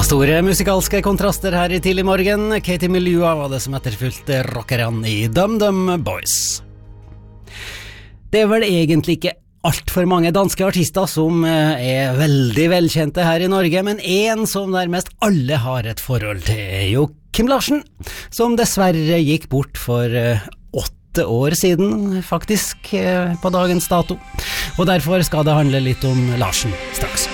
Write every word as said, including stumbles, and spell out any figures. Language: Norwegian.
Store musikalske kontraster her i tidlig morgen. Katie Melua var det som etterfulgte rockerne i Dum Dum Boys. Det er vel egentlig ikke alt for mange danske artister som er veldig velkjente her i Norge, men en som nærmest alle har et forhold til er jo Kim Larsen, som dessverre gikk bort for åtte år siden, faktisk på dagens dato. Og derfor skal det handle litt om Larsen straks.